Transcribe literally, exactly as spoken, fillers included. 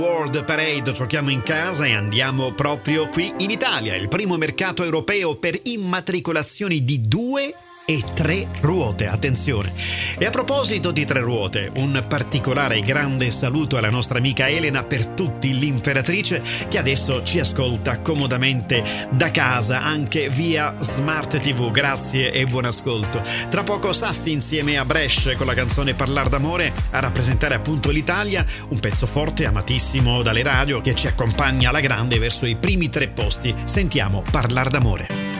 World Parade, giochiamo in casa e andiamo proprio qui in Italia, il primo mercato europeo per immatricolazioni di due e tre ruote, attenzione. E a proposito di tre ruote, un particolare grande saluto alla nostra amica Elena per tutti, l'Imperatrice, che adesso ci ascolta comodamente da casa anche via Smart tivù. Grazie e buon ascolto. Tra poco Saffi insieme a Bresh con la canzone Parlar d'amore a rappresentare appunto l'Italia, un pezzo forte amatissimo dalle radio che ci accompagna alla grande verso i primi tre posti. Sentiamo Parlar d'amore.